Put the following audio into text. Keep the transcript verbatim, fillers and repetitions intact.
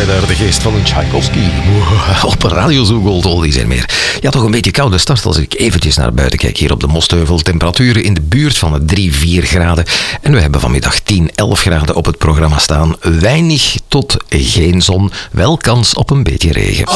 daar de geest van een Tchaikovsky. Op Radio Zoogold Oldies en meer. Ja, toch een beetje koude start als ik eventjes naar buiten kijk hier op de Mostheuvel. Temperaturen in de buurt van de drie, vier graden. En we hebben vanmiddag tien, elf graden op het programma staan. Weinig tot geen zon. Wel kans op een beetje regen.